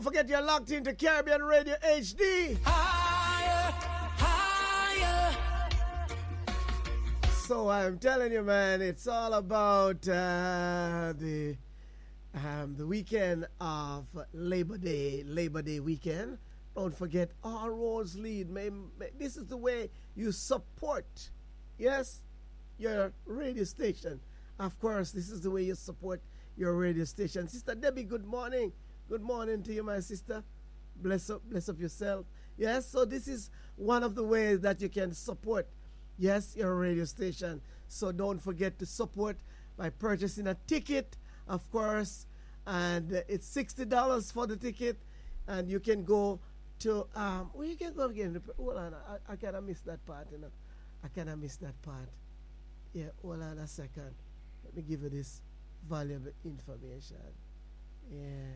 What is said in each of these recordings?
Don't forget you're locked into Caribbean Radio HD. Higher, higher. So I'm telling you, man, it's all about the weekend of Labor Day weekend. Don't forget, all roads lead. This is the way you support, yes, your radio station. Of course, this is the way you support your radio station. Sister Debbie, good morning. Good morning to you, my sister. Bless up yourself. Yes, so this is one of the ways that you can support, yes, your radio station. So don't forget to support by purchasing a ticket, of course, and it's $60 for the ticket, and you can go to well, you can go again. Hold on, I kind of missed that part, you know. I kind of missed that part. Yeah, hold on a second. Let me give you this valuable information. Yeah,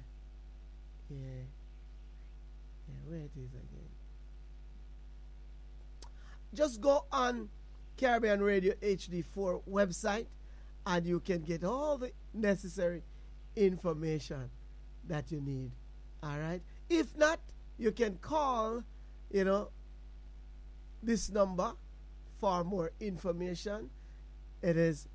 where it is again. Just go on Caribbean Radio HD4 website and you can get all the necessary information that you need. All right? If not, you can call, this number for more information. It is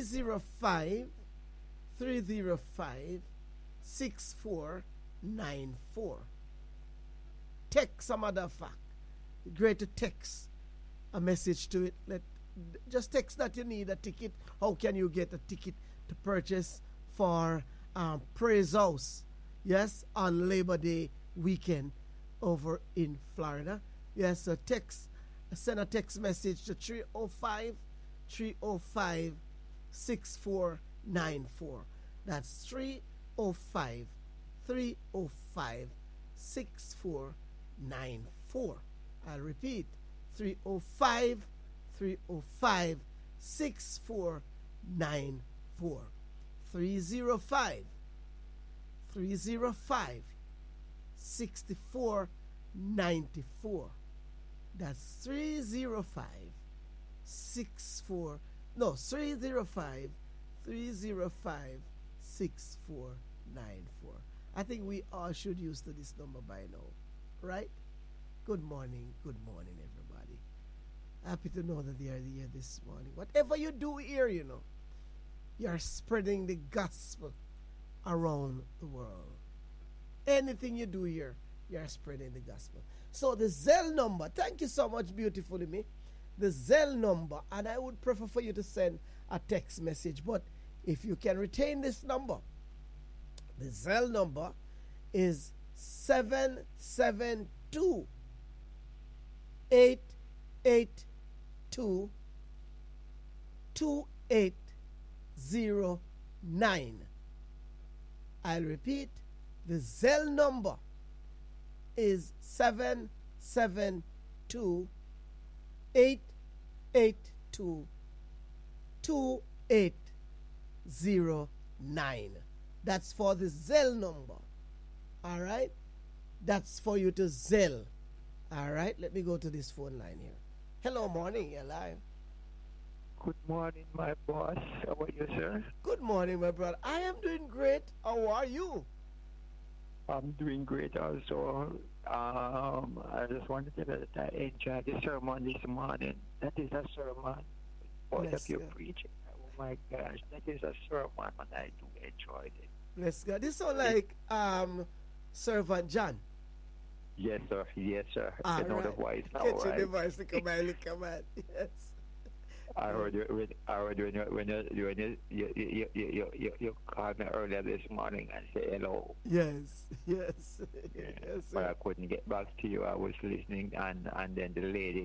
305-6494. Text some other fact. Great to text a message to it. Just text that you need a ticket. How can you get a ticket to purchase for Praise House? Yes, on Labor Day weekend over in Florida. Yes, so send a text message to 305-6494. That's 305-305-6494. I'll repeat, 305-305-6494. 305-305-6494. That's 305-64. No, 305-305-6494. I think we all should use to this number by now, right? Good morning, everybody. Happy to know that they are here this morning. Whatever you do here, you're spreading the gospel around the world. Anything you do here, you're spreading the gospel. So the Zelle number, thank you so much, beautifully me. The Zelle number, and I would prefer for you to send a text message, but if you can retain this number, the Zelle number is 772 882 2809. I'll repeat, the Zelle number is 772 882 2809. That's for the Zelle number. All right? That's for you to Zelle. All right? Let me go to this phone line here. Hello, morning. You're live. Good morning, my boss. How are you, sir? Good morning, my brother. I am doing great. How are you? I'm doing great also. I just wanted to tell you that I enjoyed the sermon this morning. That is a sermon. Both of you preaching. Oh my gosh, that is a sermon, and I do enjoy it. Bless God. This sounds like Servant John. Yes, sir. Yes, sir. You know the voice now, Get right? the voice to come on. Yes. I heard you when you called me earlier this morning and said hello. Yes. But I couldn't get back to you. I was listening, and then the lady